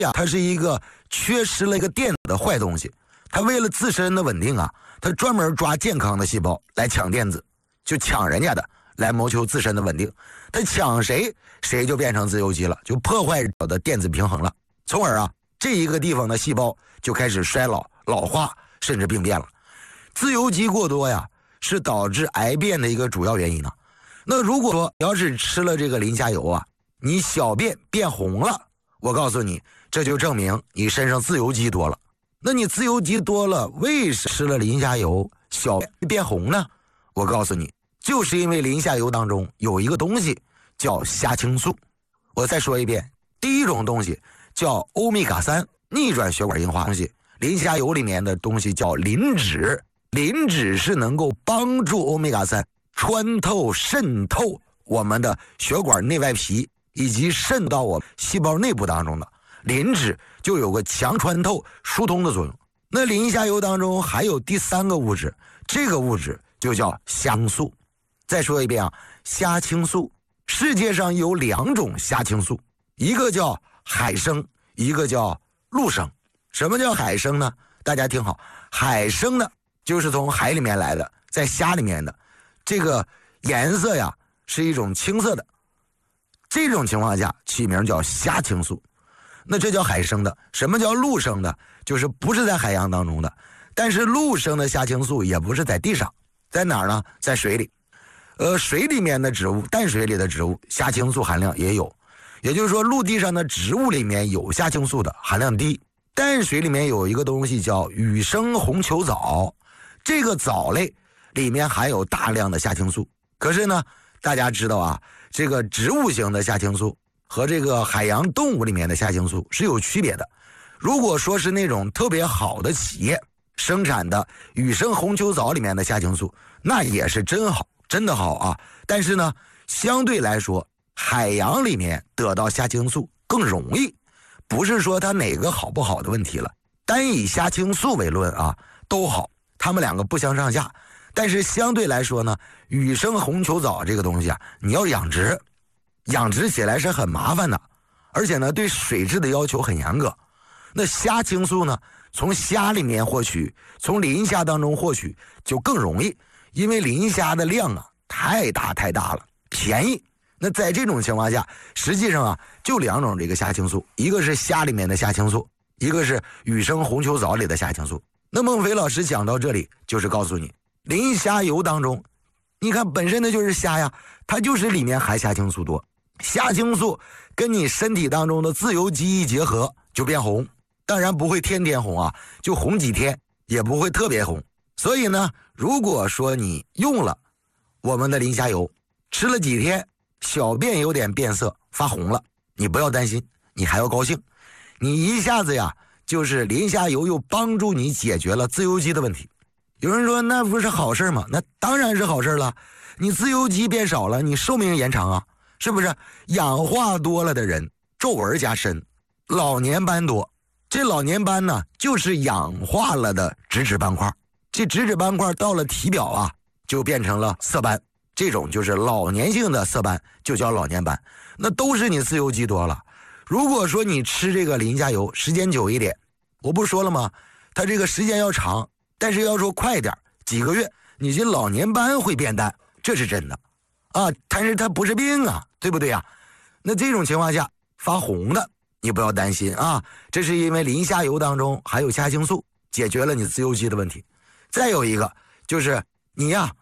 呀，它是一个缺失了一个电的坏东西，它为了自身的稳定啊，它专门抓健康的细胞来抢电子，就抢人家的，来谋求自身的稳定。它抢谁，谁就变成自由基了，就破坏的电子平衡了，从而啊，这一个地方的细胞就开始衰老、老化，甚至病变了。自由基过多呀，是导致癌变的一个主要原因呢。那如果说要是吃了这个磷虾油啊，你小便变红了，我告诉你，这就证明你身上自由基多了。那你自由基多了，为什么吃了磷虾油小便变红呢？我告诉你，就是因为磷虾油当中有一个东西叫虾青素。我再说一遍，第一种东西叫欧米伽3，逆转血管硬化东西。磷虾油里面的东西叫磷脂，磷脂是能够帮助欧米伽3穿透渗透我们的血管内外皮，以及渗到我们细胞内部当中的。磷脂就有个强穿透疏通的作用。那磷虾油当中还有第三个物质，这个物质就叫虾青素。再说一遍啊，虾青素，世界上有2种虾青素，一个叫海生，一个叫陆生。什么叫海生呢？大家听好，海生的就是从海里面来的，在虾里面的，这个颜色呀是一种青色的，这种情况下起名叫虾青素。那这叫海生的。什么叫陆生的？就是不是在海洋当中的，但是陆生的虾青素也不是在地上，在哪儿呢？在水里。水里面的植物，淡水里的植物，虾青素含量也有。也就是说，陆地上的植物里面有虾青素的含量低，淡水里面有一个东西叫雨生红球藻，这个藻类里面含有大量的虾青素。可是呢，大家知道啊，这个植物型的虾青素和这个海洋动物里面的虾青素是有区别的。如果说是那种特别好的企业生产的雨生红球藻里面的虾青素，那也是真好，真的好啊。但是呢，相对来说，海洋里面得到虾青素更容易，不是说它哪个好不好的问题了。单以虾青素为论啊，都好，它们两个不相上下。但是相对来说呢，雨生红球藻这个东西啊，你要养殖起来是很麻烦的，而且呢，对水质的要求很严格。那虾青素呢，从虾里面获取，从磷虾当中获取就更容易，因为磷虾的量啊太大了，便宜。那在这种情况下，实际上啊，就2种这个虾青素，一个是虾里面的虾青素，一个是雨生红球藻里的虾青素。那孟非老师讲到这里，就是告诉你，磷虾油当中，你看本身的就是虾呀，它就是里面含虾青素多。虾青素跟你身体当中的自由基一结合就变红，当然不会天天红啊，就红几天，也不会特别红。所以呢，如果说你用了我们的磷虾油，吃了几天，小便有点变色发红了，你不要担心，你还要高兴，你一下子呀，就是磷虾油又帮助你解决了自由基的问题。有人说那不是好事吗？那当然是好事了，你自由基变少了，你寿命延长啊，是不是？氧化多了的人皱纹加深，老年斑多。这老年斑呢，就是氧化了的脂质斑块，这脂质斑块到了体表啊，就变成了色斑，这种就是老年性的色斑，就叫老年斑。那都是你自由基多了。如果说你吃这个磷虾油时间久一点，我不说了吗？它这个时间要长，但是要说快点，几个月你这老年斑会变淡，这是真的啊。但是它不是病啊，对不对啊？那这种情况下发红的，你不要担心啊，这是因为磷虾油当中还有虾青素，解决了你自由基的问题。再有一个就是你呀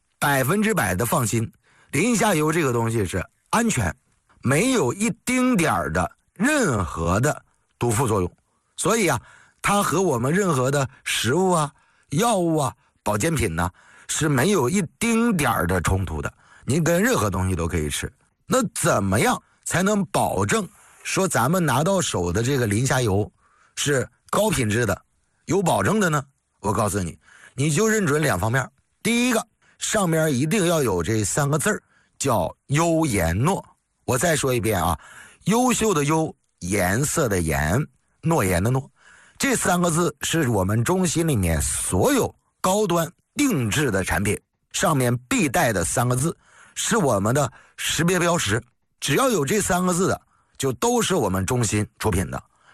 ，100%的放心，磷虾油这个东西是安全，没有一丁点儿的任何的毒副作用。所以啊，它和我们任何的食物啊、药物啊、保健品呢，是没有一丁点儿的冲突的。您跟任何东西都可以吃。那怎么样才能保证说咱们拿到手的这个磷虾油是高品质的、有保证的呢？我告诉你，你就认准2方面。第一个，上面一定要有这3个字叫优颜诺。我再说一遍啊，优秀的优，颜色的颜，诺言的诺，这3个字是我们中心里面所有高端定制的产品上面必带的3个字，是我们的识别标识。只要有这3个字的，就都是我们中心出品的。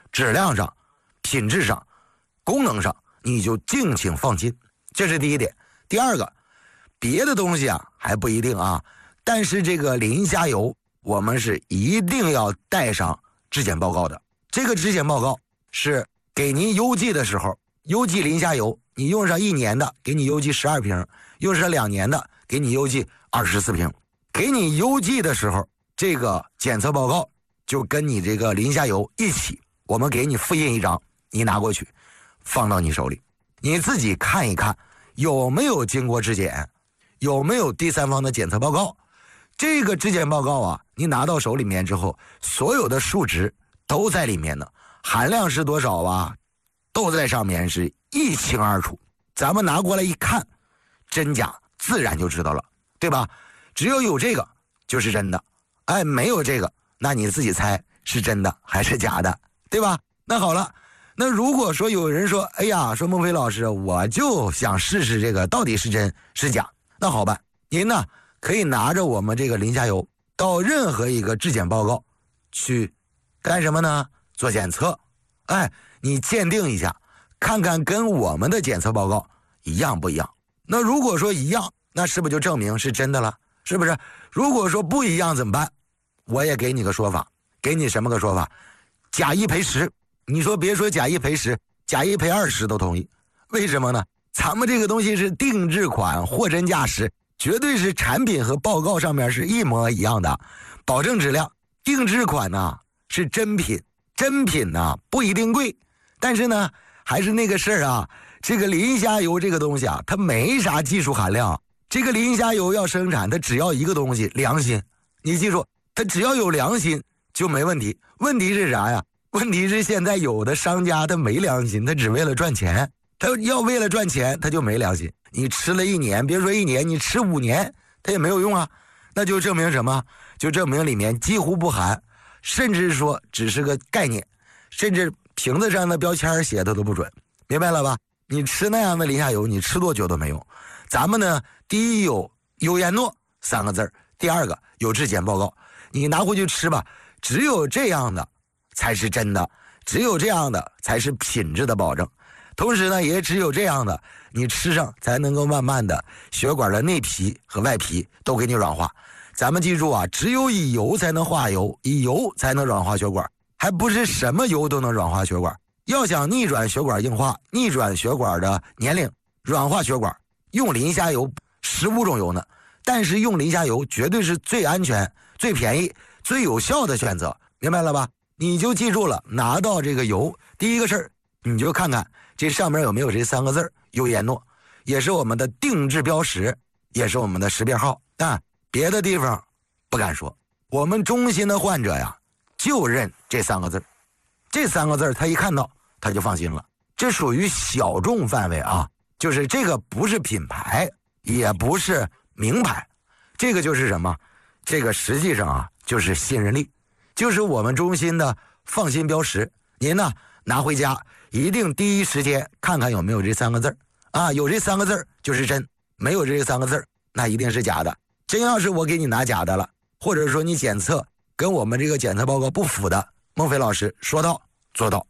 质量上、品质上、功能上，你就敬请放心。这是第一点。第二个，别的东西啊还不一定啊，但是这个磷虾油我们是一定要带上质检报告的。这个质检报告是给您邮寄的时候，邮寄磷虾油，你用上1年的给你邮寄12瓶，用上2年的给你邮寄24瓶。给你邮寄的时候，这个检测报告就跟你这个磷虾油一起，我们给你复印一张，你拿过去放到你手里，你自己看一看有没有经过质检，有没有第三方的检测报告。这个质检报告啊，你拿到手里面之后，所有的数值都在里面呢，含量是多少啊，都在上面是一清二楚。咱们拿过来一看，真假自然就知道了，对吧？只有这个就是真的，哎，没有这个，那你自己猜是真的还是假的，对吧？那好了，那如果说有人说，哎呀，说孟非老师，我就想试试这个到底是真是假，那好办，您呢可以拿着我们这个磷虾油到任何一个质检报告去干什么呢？做检测，哎，你鉴定一下，看看跟我们的检测报告一样不一样。那如果说一样，那是不是就证明是真的了？是不是？如果说不一样怎么办？我也给你个说法，给你什么个说法？假一赔十。你说别说假一赔十，假一赔20都同意。为什么呢？咱们这个东西是定制款，货真价实，绝对是产品和报告上面是一模一样的，保证质量。定制款呢是真品，真品呢不一定贵，但是呢还是那个事儿啊，这个磷虾油这个东西啊，它没啥技术含量。这个磷虾油要生产，它只要一个东西，良心。你记住，它只要有良心就没问题。问题是啥呀？问题是现在有的商家他没良心，他只为了赚钱，他要为了赚钱他就没良心。你吃了1年，别说1年，你吃5年他也没有用啊。那就证明什么？就证明里面几乎不含，甚至说只是个概念，甚至瓶子上的标签写的都不准，明白了吧？你吃那样的磷虾油，你吃多久都没用。咱们呢，第一有优颜诺3个字，第二个有质检报告，你拿回去吃吧，只有这样的才是真的，只有这样的才是品质的保证。同时呢，也只有这样的，你吃上才能够慢慢的血管的内皮和外皮都给你软化。咱们记住啊，只有以油才能化油，以油才能软化血管，还不是什么油都能软化血管。要想逆转血管硬化，逆转血管的年龄，软化血管，用磷虾油15种油呢，但是用磷虾油绝对是最安全、最便宜、最有效的选择，明白了吧？你就记住了，拿到这个油，第一个事儿，你就看看这上面有没有这3个字，优颜诺，也是我们的定制标识，也是我们的识别号。但别的地方不敢说，我们中心的患者呀，就认这3个字，这3个字他一看到他就放心了。这属于小众范围啊，就是这个不是品牌，也不是名牌，这个就是什么？这个实际上啊，就是信任力，就是我们中心的放心标识。您呢拿回家，一定第一时间看看有没有这3个字啊，有这3个字就是真，没有这3个字那一定是假的。真要是我给你拿假的了，或者说你检测跟我们这个检测报告不符的，孟非老师说到做到。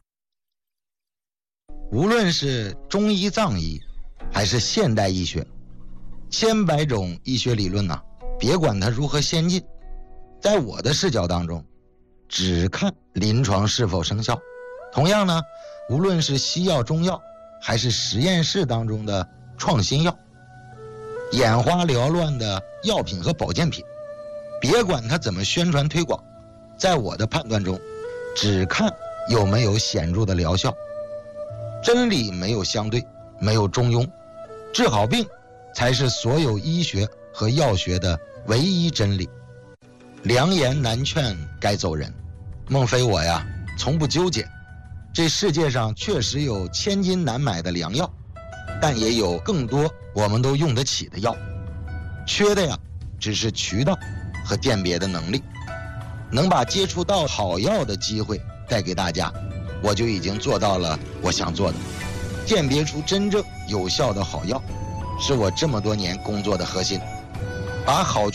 无论是中医藏医还是现代医学，千百种医学理论呢，别管它如何先进，在我的视角当中只看临床是否生效。同样呢，无论是西药中药还是实验室当中的创新药，眼花缭乱的药品和保健品，别管它怎么宣传推广，在我的判断中只看有没有显著的疗效。真理没有相对，没有中庸，治好病才是所有医学和药学的唯一真理。良言难劝该走人，孟非我呀从不纠结。这世界上确实有千金难买的良药，但也有更多我们都用得起的药，缺的呀只是渠道和鉴别的能力。能把接触到好药的机会带给大家，我就已经做到了我想做的。鉴别出真正有效的好药，是我这么多年工作的核心。把好